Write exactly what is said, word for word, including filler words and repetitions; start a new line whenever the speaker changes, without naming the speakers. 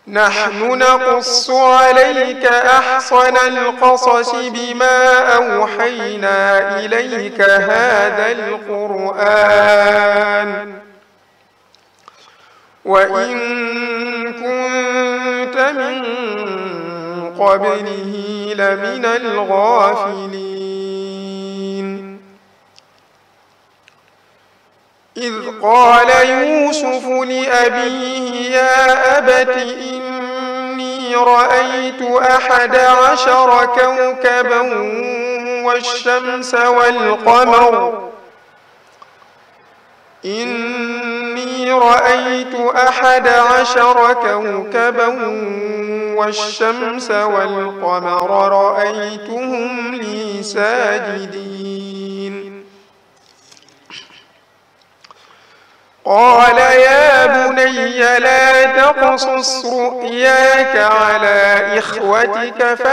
نحن نقص عليك أحسن القصص بما أوحينا إليك هذا القرآن وإن كنت من قبله لمن الغافلين. إذ قال يوسف لأبيه يا أبت إني رأيت أحد عشر كوكبا والشمس والقمر إني رأيت أحد عشر كوكبا والشمس والقمر رأيتهم لي ساجدين. قال يا بني لا تقصص رؤياك على إخوتك